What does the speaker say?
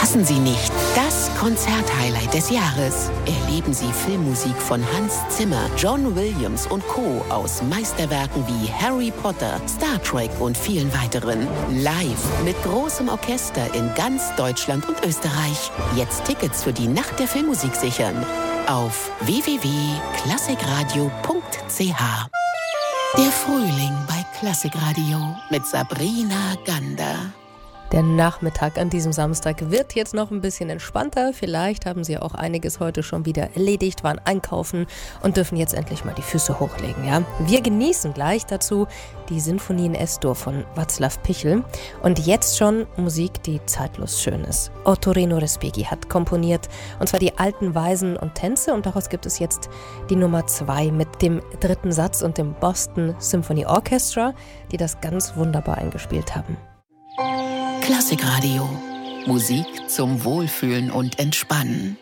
Verpassen Sie nicht das Konzerthighlight des Jahres. Erleben Sie Filmmusik von Hans Zimmer, John Williams und Co. aus Meisterwerken wie Harry Potter, Star Trek und vielen weiteren. Live mit großem Orchester in ganz Deutschland und Österreich. Jetzt Tickets für die Nacht der Filmmusik sichern. Auf www.klassikradio.ch. Der Frühling bei Klassikradio mit Sabrina Gander. Der Nachmittag an diesem Samstag wird jetzt noch ein bisschen entspannter. Vielleicht haben Sie auch einiges heute schon wieder erledigt, waren einkaufen und dürfen jetzt endlich mal die Füße hochlegen. Ja? Wir genießen gleich dazu die Sinfonie in S-Dur von Václav Pichel. Und jetzt schon Musik, die zeitlos schön ist. Ottorino Respighi hat komponiert, und zwar die alten Weisen und Tänze. Und daraus gibt es jetzt die Nummer 2 mit dem 3. Satz und dem Boston Symphony Orchestra, die das ganz wunderbar eingespielt haben. Klassikradio. Musik zum Wohlfühlen und Entspannen.